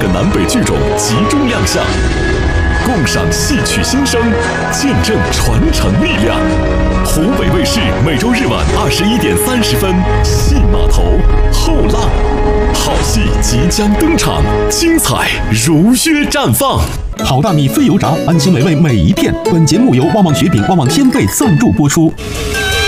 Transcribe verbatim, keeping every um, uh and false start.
南北剧种集中亮相，共赏戏曲新生，见证传承力量。湖北卫视每周日晚二十一点三十分，戏码头后浪，好戏即将登场，精彩如约绽放。 好大米非油炸，安心美味每一片。本节目由旺旺雪饼旺旺仙贝赞助播出。